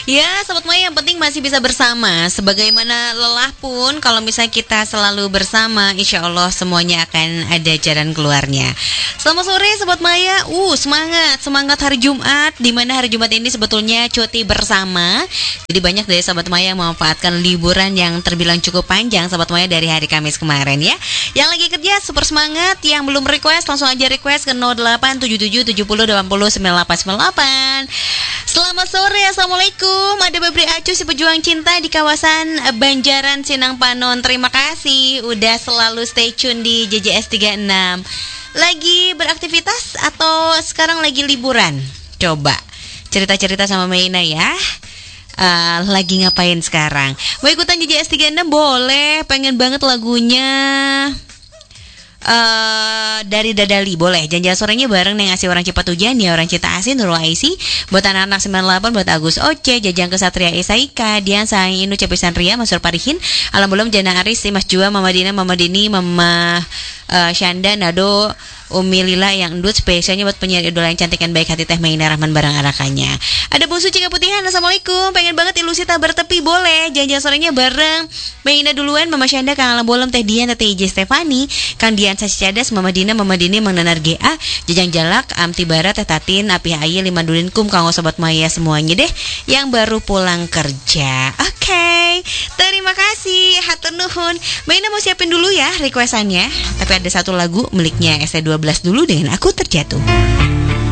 Ya, Sobat Maya, yang penting masih bisa bersama. Sebagaimana lelah pun, kalau misalnya kita selalu bersama, insya Allah semuanya akan ada jalan keluarnya. Selamat sore Sobat Maya. Semangat hari Jumat, dimana hari Jumat ini sebetulnya cuti bersama. Jadi banyak dari Sobat Maya yang memanfaatkan liburan yang terbilang cukup panjang Sobat Maya dari hari Kamis kemarin ya. Yang lagi kerja super semangat, yang belum request langsung aja request ke 0877 70 80 9898. Selamat sore, Assalamualaikum. Ada Babri Acu, si pejuang cinta di kawasan Banjaran Sinang Panon. Terima kasih udah selalu stay tune di JJS 36. Lagi beraktivitas atau sekarang lagi liburan? Coba cerita-cerita sama Meina ya. Lagi ngapain sekarang? Mau ikutan JJS 36 boleh. Pengen banget lagunya dari Dadali, boleh. Janjian sorenya bareng yang ngasih orang Cepat Hujan ya, orang Cita Asin, Nurul Aisi. Buat anak-anak 98, buat Agus Oce, Jajang Kesatria Isaika, Dian Sang Inu, Cepisan Ria, Masur Parihin, Alam Belum, Jana Aris, Mas Jua, Mama Dina, Mama Dini, Mama Syanda, Nado, Umi Lila yang endut, spesialnya buat penyanyi idola yang cantik dan baik hati Teh Maina Rahman barang arakannya. Ada Bungsu Cika Putihan, Assalamualaikum. Pengen banget ilusi tak bertepi, boleh. Janjian sorenya bareng Maina duluan, Mama Syanda, Kang Alam Bolem, Teh Dian, Teh IJ Stefani, Kang Dian Sasi Cadas, Mama Dina, Mama Dini, Mang Nanar GA, Jajang Jalak, Amti Barat, Teh Tatin, Api Ayi, Lima Dulin Kum, Kang Sobat Maya semuanya deh yang baru pulang kerja. Oke, terima kasih, hatur nuhun. Maina mau siapin dulu ya requestannya. Tapi ada satu lagu miliknya ST12 dulu dengan Aku Terjatuh.